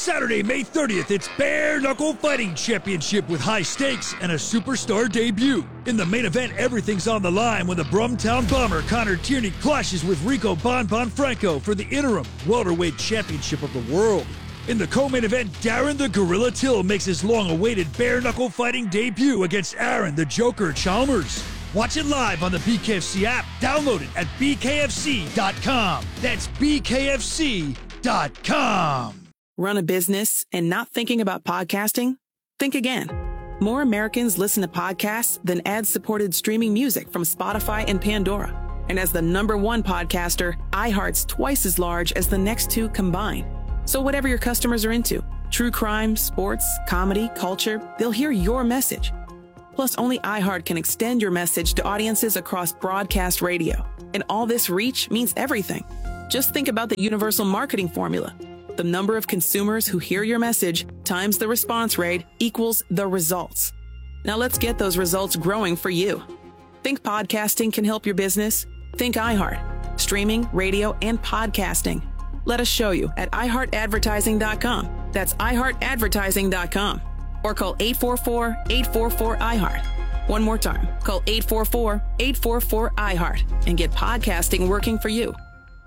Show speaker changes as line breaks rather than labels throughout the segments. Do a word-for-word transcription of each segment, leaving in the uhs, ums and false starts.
Saturday, May thirtieth, it's Bare Knuckle Fighting Championship with high stakes and a superstar debut. In the main event, everything's on the line when the Brumtown Bomber Connor Tierney clashes with Rico Bon Bon Franco for the interim welterweight championship of the world. In the co-main event, Darren the Gorilla Till makes his long-awaited bare knuckle fighting debut against Aaron the Joker Chalmers. Watch it live on the B K F C app. Download it at B K F C dot com. That's B K F C dot com.
Run a business and not thinking about podcasting? Think again. More Americans listen to podcasts than ad-supported streaming music from Spotify and Pandora. And as the number one podcaster, iHeart's twice as large as the next two combined. So whatever your customers are into, true crime, sports, comedy, culture, they'll hear your message. Plus, only iHeart can extend your message to audiences across broadcast radio. And all this reach means everything. Just think about the universal marketing formula. The number of consumers who hear your message times the response rate equals the results. Now let's get those results growing for you. Think podcasting can help your business? Think iHeart. Streaming, radio, and podcasting. Let us show you at i heart advertising dot com. That's i heart advertising dot com. Or call eight four four, eight four four, I heart. One more time. Call eight four four, eight four four, I heart and get podcasting working for you.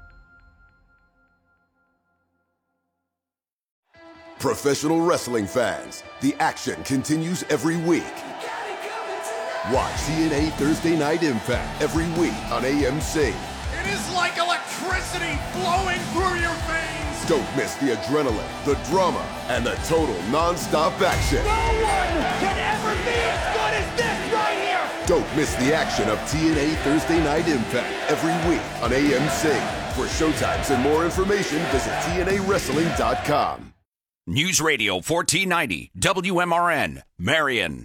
Professional wrestling fans, the action continues every week. Watch T N A Thursday Night Impact every week on A M C.
It is like electricity flowing through your veins.
Don't miss the adrenaline, the drama, and the total non-stop action.
No one can ever be as good as this right here.
Don't miss the action of T N A Thursday Night Impact every week on A M C. For showtimes and more information, visit T N A wrestling dot com.
News Radio fourteen ninety, W M R N, Marion.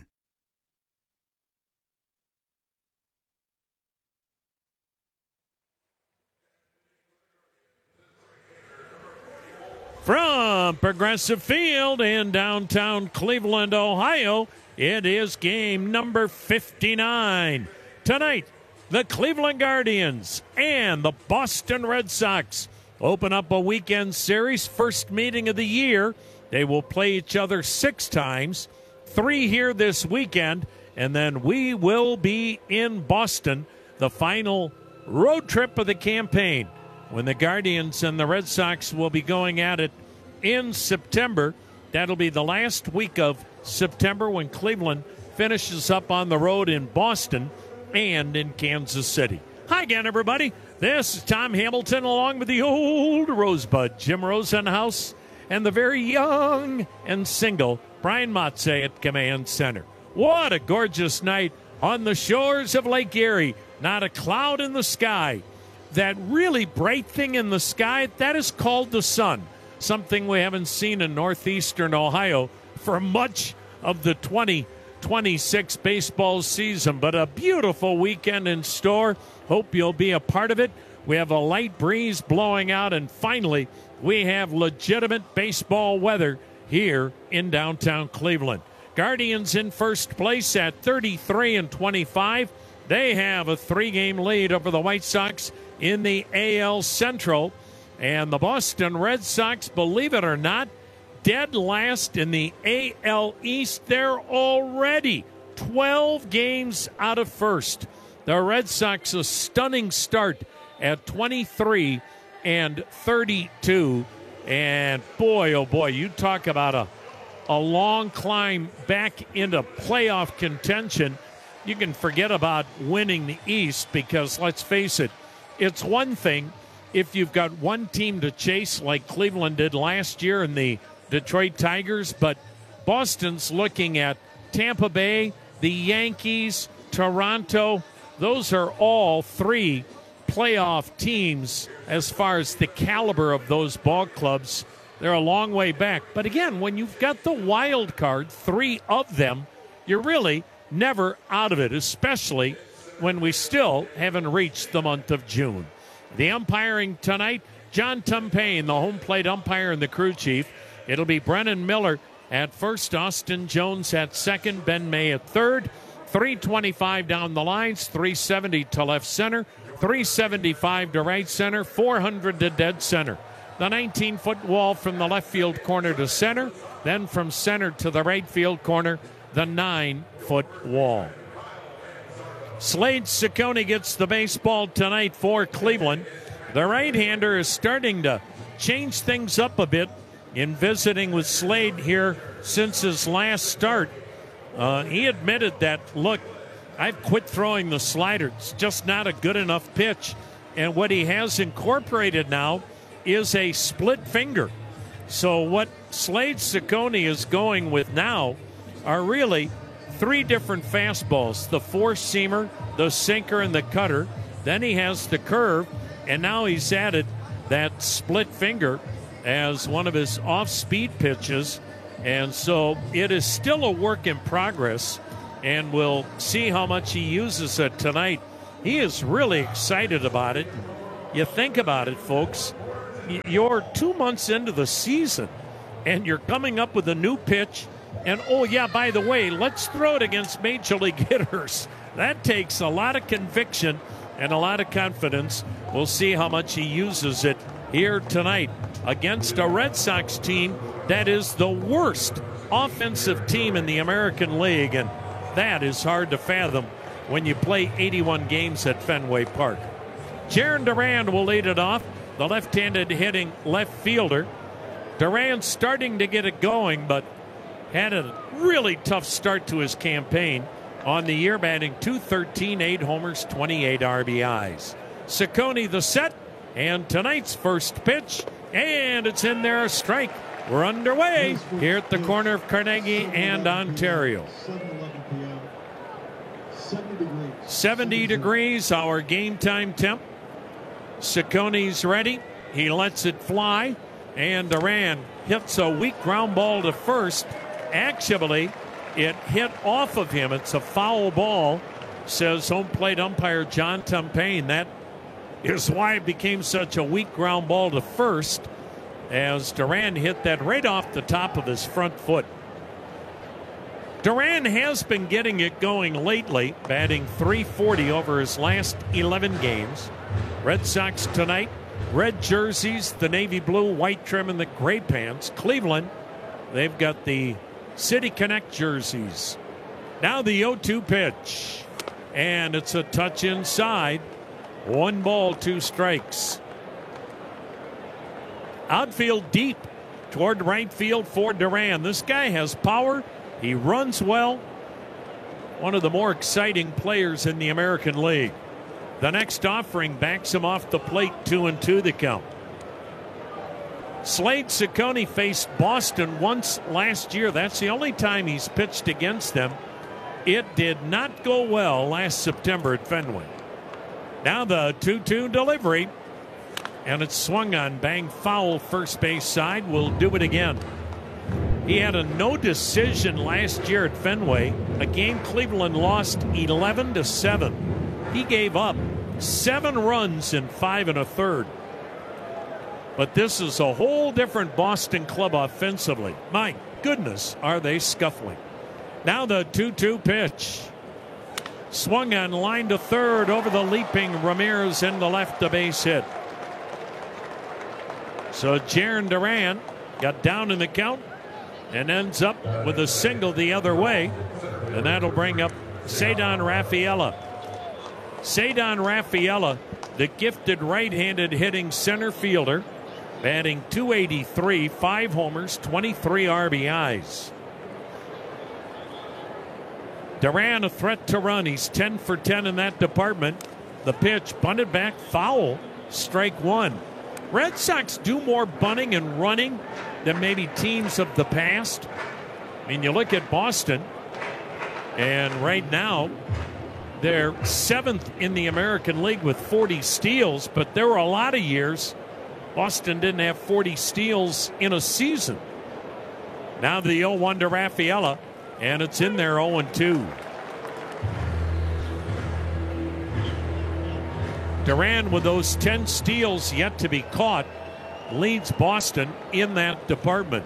From Progressive Field in downtown Cleveland, Ohio, it is game number fifty-nine. Tonight, the Cleveland Guardians and the Boston Red Sox open up a weekend series, first meeting of the year. They will play each other six times, three here this weekend, and then we will be in Boston, the final road trip of the campaign, when the Guardians and the Red Sox will be going at it in September. That'll be the last week of September when Cleveland finishes up on the road in Boston and in Kansas City. Hi again, everybody. This is Tom Hamilton along with the old Rosebud, Jim Rosenhaus, and the very young and single Brian Motze at Command Center. What a gorgeous night on the shores of Lake Erie. Not a cloud in the sky. That really bright thing in the sky, that is called the sun, something we haven't seen in northeastern Ohio for much of the twenty twenty-six baseball season. But a beautiful weekend in store. Hope you'll be a part of it. We have a light breeze blowing out, and finally, we have legitimate baseball weather here in downtown Cleveland. Guardians in first place at thirty-three and twenty-five. They have a three-game lead over the White Sox in the A L Central. And the Boston Red Sox, believe it or not, dead last in the A L East. They're already twelve games out of first. The Red Sox, a stunning start at twenty-three and thirty-two. And boy, oh boy, you talk about a, a long climb back into playoff contention. You can forget about winning the East because, let's face it, it's one thing if you've got one team to chase like Cleveland did last year in the Detroit Tigers, but Boston's looking at Tampa Bay, the Yankees, Toronto. Those are all three playoff teams as far as the caliber of those ball clubs. They're a long way back. But again, when you've got the wild card, three of them, you're really never out of it, especially when we still haven't reached the month of June. The umpiring tonight, John Tumpain, the home plate umpire and the crew chief. It'll be Brennan Miller at first, Austin Jones at second, Ben May at third. three twenty-five down the lines, three seventy to left center, three seventy-five to right center, four hundred to dead center. the nineteen-foot wall from the left field corner to center. Then from center to the right field corner, the nine-foot wall. Slade Cecconi gets the baseball tonight for Cleveland. The right-hander is starting to change things up a bit in visiting with Slade here since his last start. Uh, he admitted that, look, I've quit throwing the slider. It's just not a good enough pitch. And what he has incorporated now is a split finger. So what Slade Cecconi is going with now are really three different fastballs, the four-seamer, the sinker, and the cutter. Then he has the curve, and now he's added that split finger as one of his off-speed pitches. And so it is still a work in progress, and we'll see how much he uses it tonight. He is really excited about it. You think about it, folks. You're two months into the season, and you're coming up with a new pitch. And, oh, yeah, by the way, let's throw it against Major League hitters. That takes a lot of conviction and a lot of confidence. We'll see how much he uses it here tonight against a Red Sox team that is the worst offensive team in the American League. And that is hard to fathom when you play eighty-one games at Fenway Park. Jarren Duran will lead it off, the left-handed hitting left fielder. Duran starting to get it going, but had a really tough start to his campaign. On the year, batting two thirteen, eight homers, twenty-eight R B Is. Cecconi the set, and tonight's first pitch, and it's in there, a strike. We're underway here at the corner of Carnegie and Ontario. seventy degrees, our game time temp. Cecconi's ready. He lets it fly, and Duran hits a weak ground ball to first. Actually, it hit off of him. It's a foul ball, says home plate umpire John Tumpain. That is why it became such a weak ground ball to first, as Duran hit that right off the top of his front foot. Duran has been getting it going lately, batting three forty over his last eleven games. Red Sox tonight, red jerseys, the navy blue, white trim, and the gray pants. Cleveland, they've got the City Connect jerseys. Now the oh two pitch, and it's a touch inside. One ball, two strikes. Outfield deep toward right field for Duran. This guy has power. He runs well. One of the more exciting players in the American League. The next offering backs him off the plate, two and two the count. Slade Cecconi faced Boston once last year. That's the only time he's pitched against them. It did not go well last September at Fenway. Now the two two delivery, and it's swung on, bang foul first base side. Will do it again. He had a no decision last year at Fenway, a game Cleveland lost eleven to seven. He gave up seven runs in five and a third. But this is a whole different Boston club offensively. My goodness, are they scuffling. Now the two two pitch. Swung on, line to third, over the leaping Ramirez into left, a base hit. So Jarren Duran got down in the count and ends up with a single the other way. And that'll bring up Ceddanne Rafaela. Ceddanne Rafaela, the gifted right-handed hitting center fielder, batting two eighty-three, five homers, twenty-three R B Is. Duran a threat to run. He's ten for ten in that department. The pitch bunted back, foul, strike one. Red Sox do more bunting and running than maybe teams of the past. I mean, you look at Boston, and right now they're seventh in the American League with forty steals, but there were a lot of years Boston didn't have forty steals in a season. Now the oh one to Rafaela, and it's in there oh and two. Duran, with those ten steals yet to be caught, leads Boston in that department.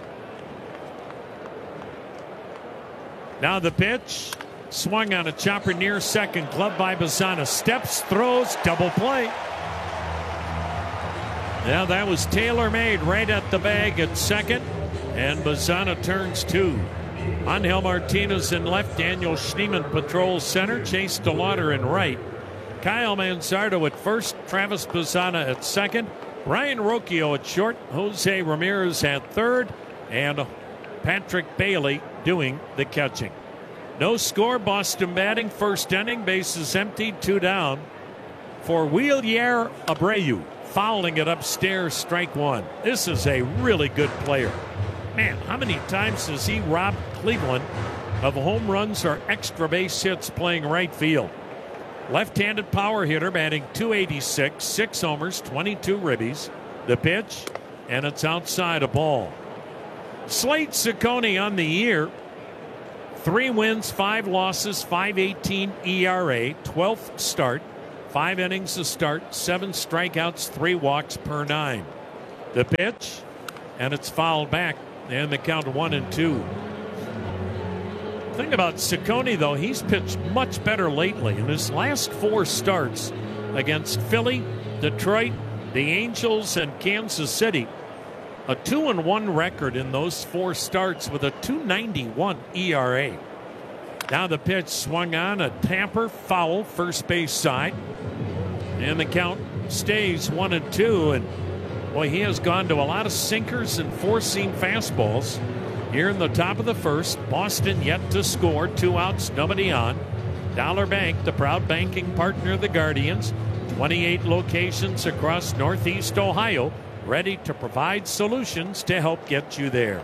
Now the pitch, swung on a chopper near second, glove by Bazzana, steps, throws, double play. Yeah, that was tailor-made right at the bag at second. And Bazzana turns two. Angel Martinez in left. Daniel Schneemann patrols center. Chase DeLauder in right. Kyle Manzardo at first. Travis Bazzana at second. Ryan Rocchio at short. Jose Ramirez at third. And Patrick Bailey doing the catching. No score. Boston batting. First inning. Bases emptied. Two down for Wilyer Abreu. Fouling it upstairs. Strike one. This is a really good player. Man, how many times has he robbed Cleveland of home runs or extra base hits playing right field? Left-handed power hitter, batting two eighty-six, six homers, twenty-two ribbies. The pitch, and it's outside a ball. Slade Cecconi on the year. Three wins, five losses, five eighteen E R A, twelfth start, five innings to start, seven strikeouts, three walks per nine. The pitch, and it's fouled back. And the count one and two. The thing about Cecconi, though, he's pitched much better lately. In his last four starts against Philly, Detroit, the Angels, and Kansas City, a two and one record in those four starts with a two ninety-one E R A. Now the pitch swung on, a tamper foul, first base side. And the count stays one and two. And boy, he has gone to a lot of sinkers and four-seam fastballs. Here in the top of the first, Boston yet to score. Two outs, nobody on. Dollar Bank, the proud banking partner of the Guardians. twenty-eight locations across Northeast Ohio, ready to provide solutions to help get you there.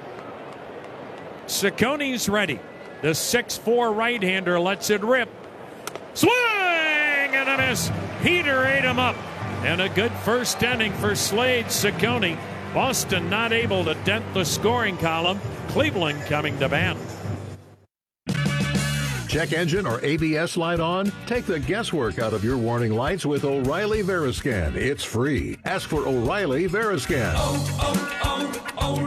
Cecconi's ready. The six four right-hander lets it rip. Swing and a miss. Heater ate him up. And a good first inning for Slade Cecconi. Boston not able to dent the scoring column. Cleveland coming to bat.
Check engine or A B S light on? Take the guesswork out of your warning lights with O'Reilly Veriscan. It's free. Ask for O'Reilly Veriscan.
Oh,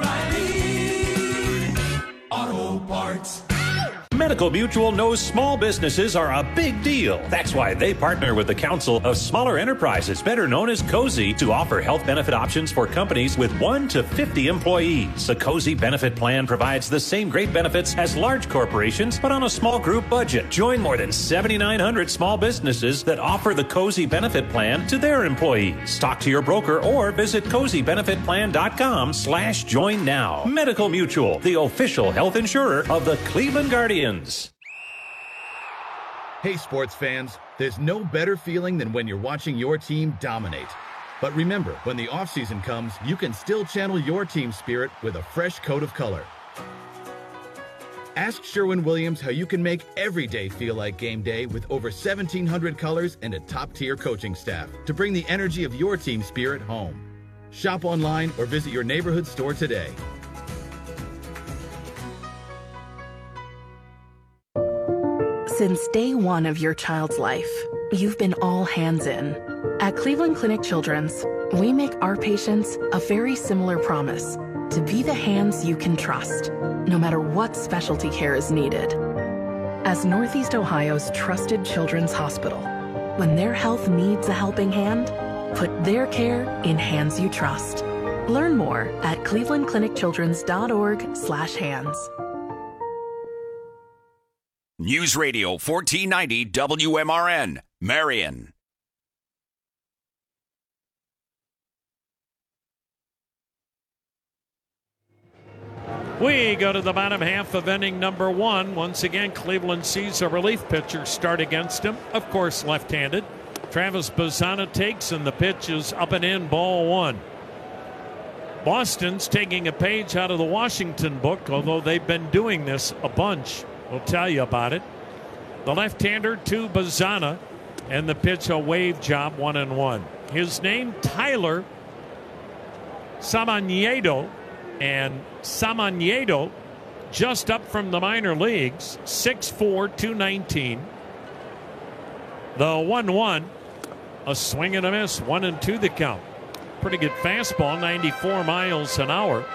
oh, oh, O'Reilly Auto Parts.
Medical Mutual knows small businesses are a big deal. That's why they partner with the Council of Smaller Enterprises, better known as COSI, to offer health benefit options for companies with one to fifty employees. The COSI benefit plan provides the same great benefits as large corporations, but on a small group budget. Join more than seventy-nine hundred small businesses that offer the COSI benefit plan to their employees. Talk to your broker or visit cozy benefit plan dot com slash join now. Medical Mutual, the official health insurer of the Cleveland Guardians.
Hey, sports fans, there's no better feeling than when you're watching your team dominate. But remember, when the offseason comes, you can still channel your team spirit with a fresh coat of color. Ask Sherwin-Williams how you can make every day feel like game day with over seventeen hundred colors and a top-tier coaching staff to bring the energy of your team spirit home. Shop online or visit your neighborhood store today.
Since day one of your child's life, you've been all hands in. At Cleveland Clinic Children's, we make our patients a very similar promise to be the hands you can trust, no matter what specialty care is needed. As Northeast Ohio's trusted children's hospital, when their health needs a helping hand, put their care in hands you trust. Learn more at cleveland clinic children's dot org slash hands.
News Radio fourteen ninety W M R N, Marion.
We go to the bottom half of inning number one. Once again, Cleveland sees a relief pitcher start against him. Of course, left-handed. Travis Bazzana takes, and the pitch is up and in, ball one. Boston's taking a page out of the Washington book, although they've been doing this a bunch. We'll tell you about it. The left-hander to Bazzana, and the pitch a wave job, one and one. His name, Tyler Samaniego, and Samaniego just up from the minor leagues, six four, two nineteen. The one one, a swing and a miss, one and two the count. Pretty good fastball, ninety-four miles an hour.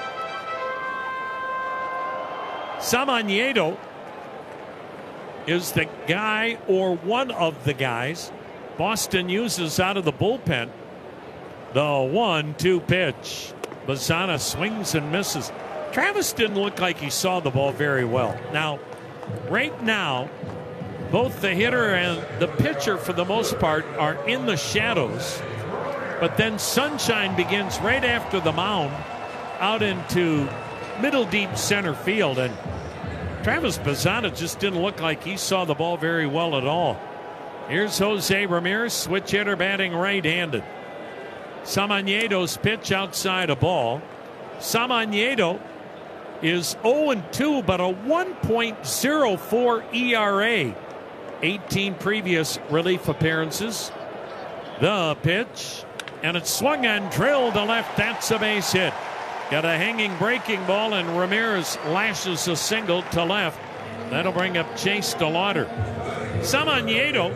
Samaniego is the guy, or one of the guys, Boston uses out of the bullpen The one two pitch. Bazzana swings and misses. Travis didn't look like he saw the ball very well. Now, right now, both the hitter and the pitcher, for the most part, are in the shadows. But then sunshine begins right after the mound out into middle deep center field. And Travis Bazzana just didn't look like he saw the ball very well at all. Here's Jose Ramirez, switch hitter batting right-handed. Samanieto's pitch outside a ball. Samaniego is oh and two, but a one point oh four E R A. eighteen previous relief appearances. The pitch, and it's swung and drilled to left. That's a base hit. Got a hanging breaking ball, and Ramirez lashes a single to left. That'll bring up Chase DeLauder. Samaniego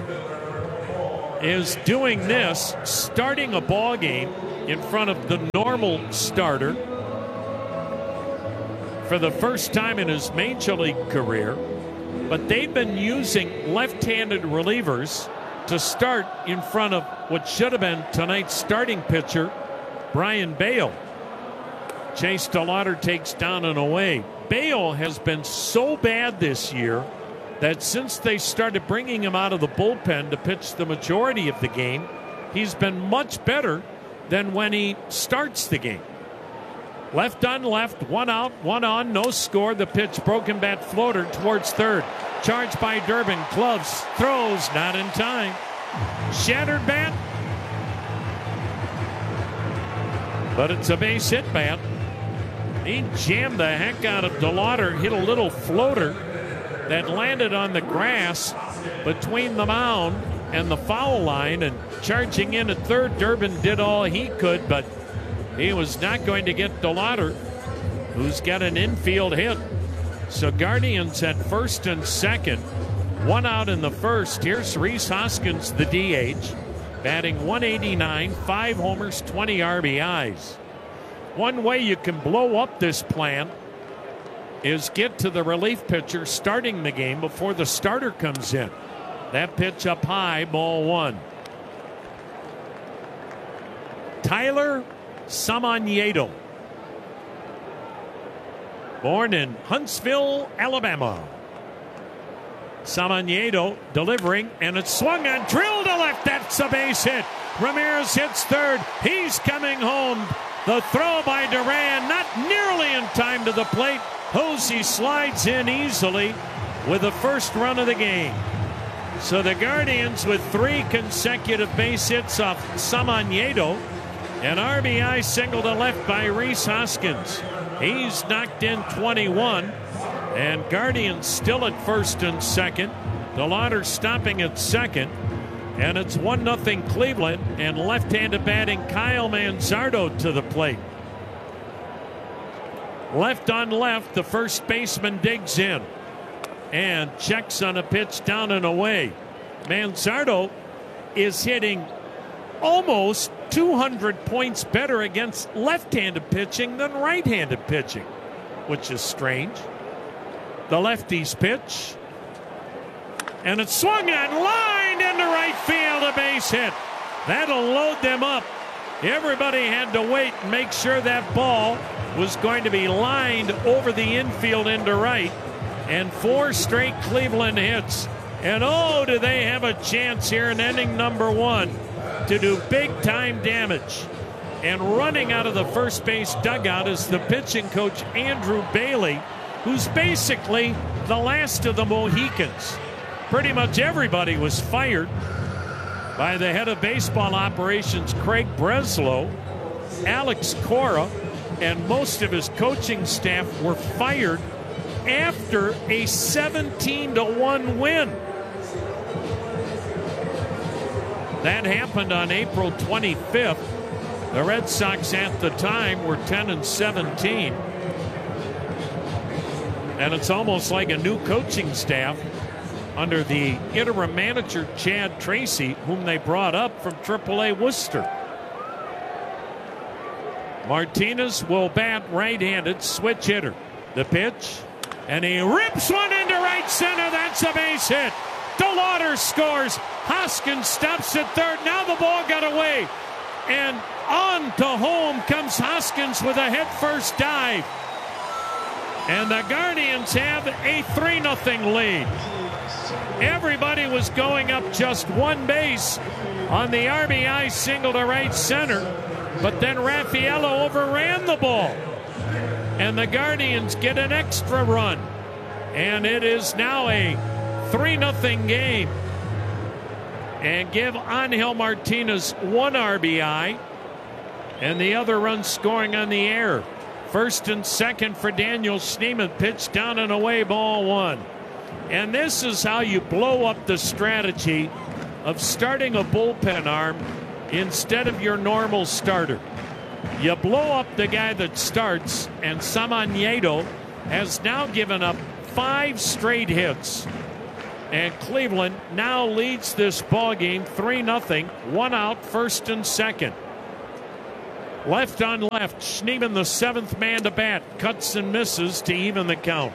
is doing this, starting a ball game in front of the normal starter for the first time in his major league career. But they've been using left-handed relievers to start in front of what should have been tonight's starting pitcher, Brian Bale. Chase DeLauder takes down and away. Bale has been so bad this year that since they started bringing him out of the bullpen to pitch the majority of the game, he's been much better than when he starts the game. Left on left, one out, one on, no score. The pitch, broken bat floater towards third. Charged by Durbin, gloves, throws, not in time. Shattered bat, but it's a base hit bat. He jammed the heck out of DeLauder, hit a little floater that landed on the grass between the mound and the foul line, and charging in at third, Durbin did all he could, but he was not going to get DeLauder, who's got an infield hit. So Guardians at first and second, one out in the first. Here's Rhys Hoskins, the D H, batting one eighty-nine, five homers, twenty R B Is. One way you can blow up this plan is get to the relief pitcher starting the game before the starter comes in. That pitch up high, ball one. Tyler Samaniego, born in Huntsville, Alabama. Samaniego delivering, and it's swung and drilled to left. That's a base hit. Ramirez hits third. He's coming home. The throw by Duran, not nearly in time to the plate. Hosey slides in easily with the first run of the game. So the Guardians with three consecutive base hits off Samaniego. An R B I single to left by Rhys Hoskins. He's knocked in twenty-one. And Guardians still at first and second. DeLauder stopping at second. And it's one nothing Cleveland, and left-handed batting Kyle Manzardo to the plate. Left on left, the first baseman digs in and checks on a pitch down and away. Manzardo is hitting almost two hundred points better against left-handed pitching than right-handed pitching, which is strange. The lefty's pitch, and it's swung and lined into right field, a base hit. That'll load them up. Everybody had to wait and make sure that ball was going to be lined over the infield into right. And four straight Cleveland hits. And oh, do they have a chance here in inning number one to do big-time damage. And running out of the first base dugout is the pitching coach, Andrew Bailey, who's basically the last of the Mohicans. Pretty much everybody was fired by the head of baseball operations, Craig Breslow. Alex Cora and most of his coaching staff were fired after a seventeen to one win. That happened on April twenty-fifth. The Red Sox at the time were ten and seventeen. And it's almost like a new coaching staff under the interim manager, Chad Tracy, whom they brought up from triple A Worcester. Martinez will bat right-handed, switch hitter. The pitch, and he rips one into right center. That's a base hit. DeLauder scores. Hoskins stops at third. Now the ball got away. And on to home comes Hoskins with a head-first dive. And the Guardians have a three nothing lead. Everybody was going up just one base on the R B I single to right center. But then Raffaello overran the ball. And the Guardians get an extra run. And it is now a three nothing game. And give Angel Martinez one R B I. And the other run scoring on the air. First and second for Daniel Schneemann. Pitch down and away, ball one. And this is how you blow up the strategy of starting a bullpen arm instead of your normal starter. You blow up the guy that starts, and Samaniego has now given up five straight hits. And Cleveland now leads this ballgame three nothing, one out, first and second. Left on left, Schneemann, the seventh man to bat, cuts and misses to even the count.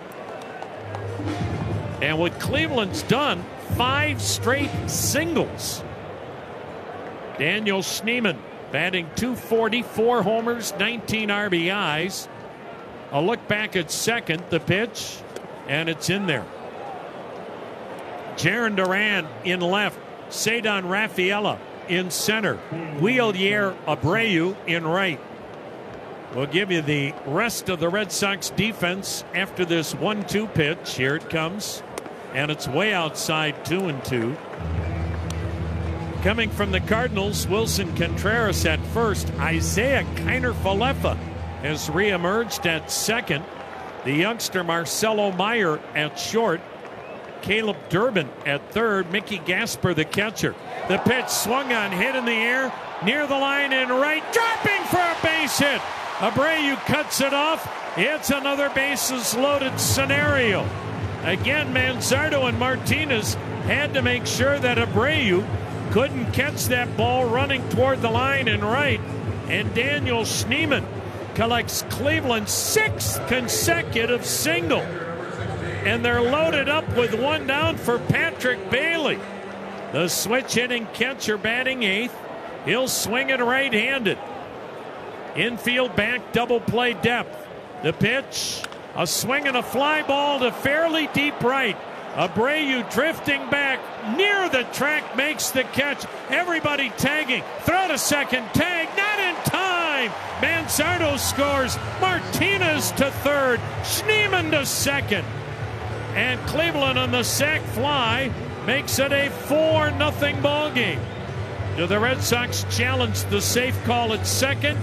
And what Cleveland's done, five straight singles. Daniel Schneemann batting two forty, four homers, nineteen R B Is. A look back at second, the pitch, and it's in there. Jarren Duran in left, Ceddanne Rafaela in center, Wheelier Abreu in right. We'll give you the rest of the Red Sox defense after this one two pitch. Here it comes, and it's way outside, two and two. Coming from the Cardinals, Wilson Contreras at first. Isaiah Kiner-Falefa has reemerged at second. The youngster Marcelo Meyer at short. Caleb Durbin at third. Mickey Gasper, the catcher. The pitch swung on, hit in the air, near the line in right, dropping for a base hit. Abreu cuts it off. It's another bases loaded scenario. Again, Manzardo and Martinez had to make sure that Abreu couldn't catch that ball running toward the line in right. And Daniel Schneemann collects Cleveland's sixth consecutive single. And they're loaded up with one down for Patrick Bailey. The switch hitting catcher batting eighth. He'll swing it right-handed. Infield back, double play depth. The pitch, a swing and a fly ball to fairly deep right. Abreu drifting back near the track, makes the catch. Everybody tagging. Throw to second, tag, not in time. Manzardo scores. Martinez to third. Schneemann to second. And Cleveland on the sac fly makes it a four nothing ball game. Do the Red Sox challenge the safe call at second?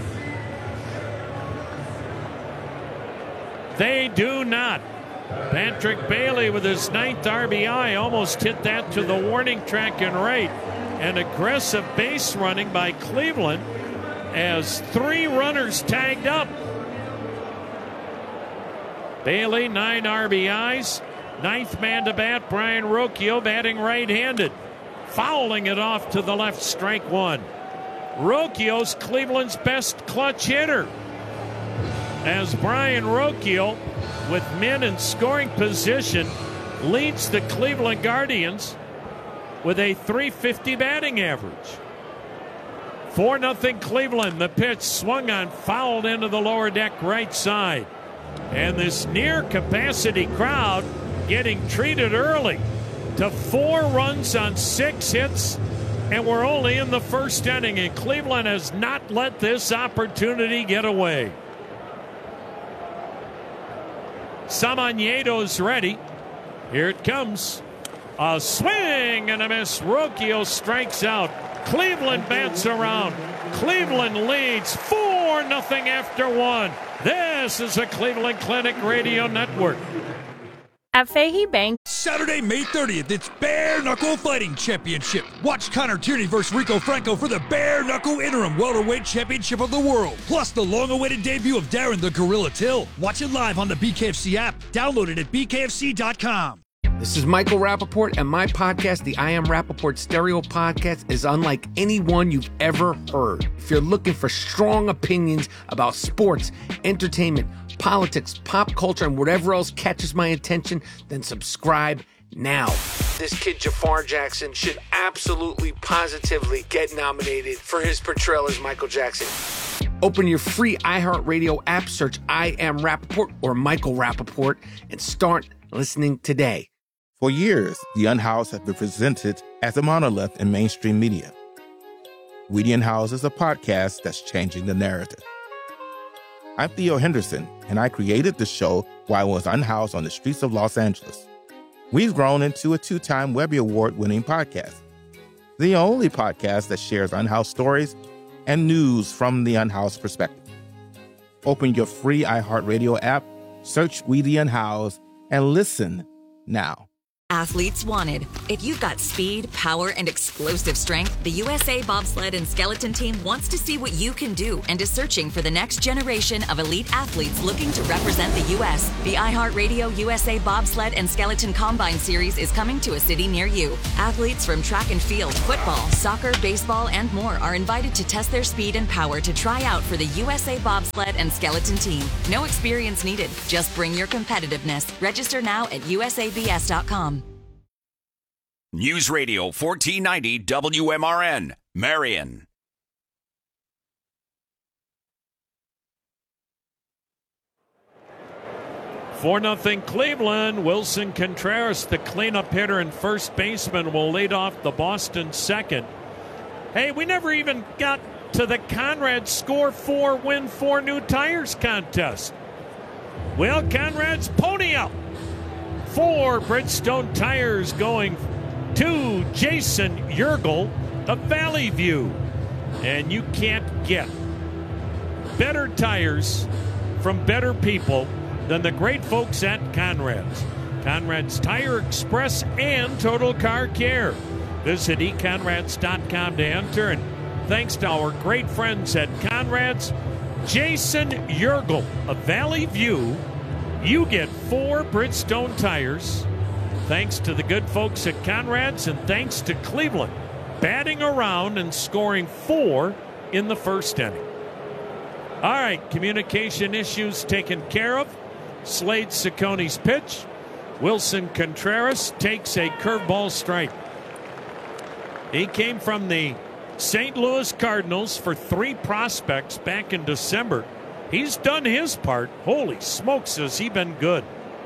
They do not. Patrick Bailey with his ninth R B I almost hit that to the warning track and right. An aggressive base running by Cleveland as three runners tagged up. Bailey, nine R B Is. Ninth man to bat, Brian Rocchio, batting right-handed. Fouling it off to the left, strike one. Rocchio's Cleveland's best clutch hitter. As Brian Rocchio, with men in scoring position, leads the Cleveland Guardians with a three fifty batting average. four nothing Cleveland. The pitch swung on, fouled into the lower deck right side. And this near capacity crowd getting treated early to four runs on six hits, and we're only in the first inning, and Cleveland has not let this opportunity get away. Samaniedo's ready. Here it comes. A swing and a miss. Rocchio strikes out. Cleveland bats around. Cleveland leads four nothing after one. This is a Cleveland Clinic Radio Network.
At Fahey Bank.
Saturday, May thirtieth, it's Bare Knuckle Fighting Championship. Watch Connor Tierney versus Rico Franco for the Bare Knuckle Interim Welterweight Championship of the World. Plus the long-awaited debut of Darren the Gorilla Till. Watch it live on the B K F C app. Download it at B K F C dot com.
This is Michael Rappaport, and my podcast, the I Am Rappaport Stereo Podcast, is unlike any one you've ever heard. If you're looking for strong opinions about sports, entertainment, politics, pop culture, and whatever else catches my attention, then subscribe now. This kid Jafar Jackson should absolutely, positively get nominated for his portrayal as Michael Jackson. Open your free iHeartRadio app, search I Am Rappaport or Michael Rappaport, and start listening today.
For years, The Unhoused has been presented as a monolith in mainstream media. We the Unhoused is a podcast that's changing the narrative. I'm Theo Henderson, and I created the show while I was unhoused on the streets of Los Angeles. We've grown into a two-time Webby Award-winning podcast, the only podcast that shares unhoused stories and news from the unhoused perspective. Open your free iHeartRadio app, search We the Unhoused, and listen now.
Athletes wanted. If you've got speed, power, and explosive strength, the U S A Bobsled and Skeleton Team wants to see what you can do and is searching for the next generation of elite athletes looking to represent the U S The iHeartRadio U S A Bobsled and Skeleton Combine Series is coming to a city near you. Athletes from track and field, football, soccer, baseball, and more are invited to test their speed and power to try out for the U S A Bobsled and Skeleton Team. No experience needed. Just bring your competitiveness. Register now at U S A B S dot com.
News Radio fourteen ninety W M R N, Marion.
four nothing Cleveland. Willson Contreras, the cleanup hitter and first baseman, will lead off the Boston second. Hey, we never even got to the Conrad score four, win four new tires contest. Well, Conrad's pony up. Four Bridgestone tires going to Jason Yergel of Valley View. And you can't get better tires from better people than the great folks at Conrad's. Conrad's Tire Express and Total Car Care. Visit e conrads dot com to enter. And thanks to our great friends at Conrad's, Jason Yergel of Valley View, you get four Bridgestone tires. Thanks to the good folks at Conrad's, and thanks to Cleveland batting around and scoring four in the first inning. All right, communication issues taken care of. Slade Cicconi's pitch. Willson Contreras takes a curveball strike. He came from the Saint Louis Cardinals for three prospects back in December. He's done his part. Holy smokes, has he been good.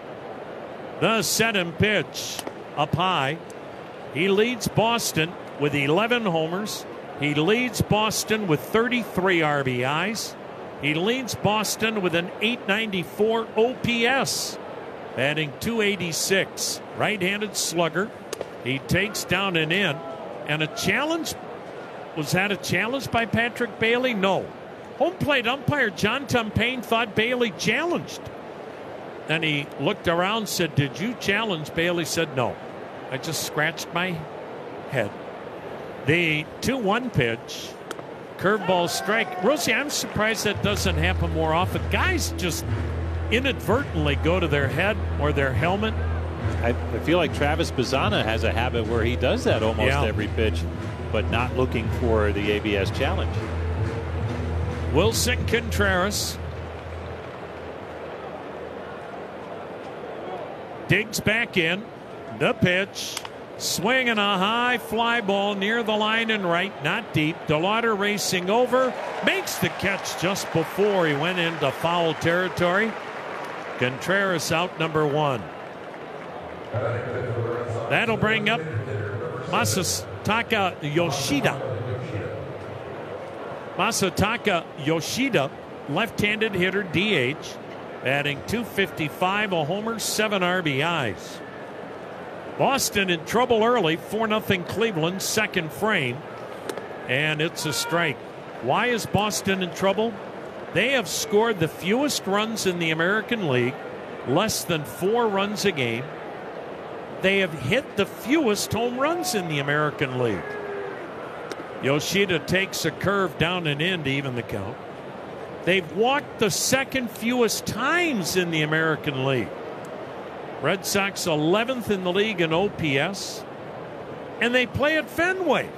The set and pitch up high. He leads Boston with eleven homers. He leads Boston with thirty-three R B Is. He leads Boston with an eight ninety-four O P S. Batting two eighty-six. Right-handed slugger. He takes down and in. And a challenge. Was that a challenge by Patrick Bailey? No. Home plate umpire John Tumpane thought Bailey challenged. Then he looked around, said, "Did you challenge?" Bailey said, "No. I just scratched my head." The two one pitch, curveball strike. Rosie, I'm surprised that doesn't happen more often. Guys just inadvertently go to their head or their helmet.
I, I feel like Travis Bazzana has a habit where he does that almost
yeah.
every pitch, but not looking for the A B S challenge.
Willson Contreras digs back in. The pitch. Swinging a high fly ball near the line and right. Not deep. DeLauder racing over. Makes the catch just before he went into foul territory. Contreras out number one. That'll bring up Masataka Yoshida. Masataka Yoshida, left-handed hitter, D H. Batting two fifty-five, a homer, seven R B Is. Boston in trouble early, four nothing Cleveland, second frame. And it's a strike. Why is Boston in trouble? They have scored the fewest runs in the American League, less than four runs a game. They have hit the fewest home runs in the American League. Yoshida takes a curve down and in to even the count. They've walked the second fewest times in the American League. Red Sox eleventh in the league in O P S. And they play at Fenway.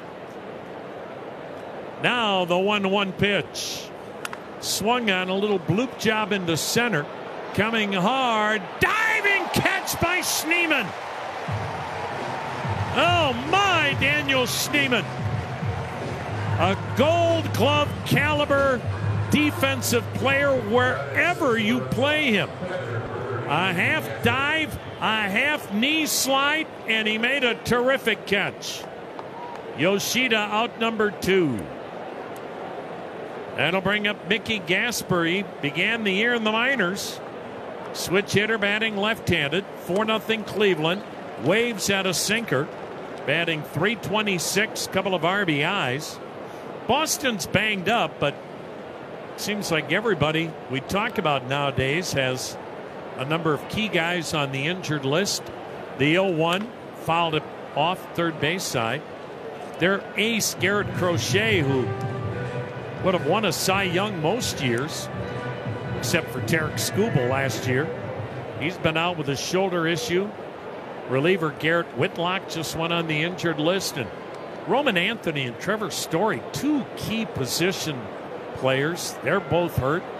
Now the one one pitch. Swung on, a little bloop job into center. Coming hard. Diving catch by Schneeman. Oh, my, Daniel Schneemann. A Gold Glove caliber defensive player wherever you play him. A half dive, a half knee slide, and he made a terrific catch. Yoshida out number two. That'll bring up Mickey Gasper. He began the year in the minors. Switch hitter batting left-handed. four nothing Cleveland. Waves had a sinker. Batting three twenty-six, couple of R B Is. Boston's banged up, but it seems like everybody we talk about nowadays has a number of key guys on the injured list. The oh one fouled it off third base side. Their ace, Garrett Crochet, who would have won a Cy Young most years, except for Tarek Skubal last year. He's been out with a shoulder issue. Reliever Garrett Whitlock just went on the injured list. And Roman Anthony and Trevor Story, two key position players, they're both hurt.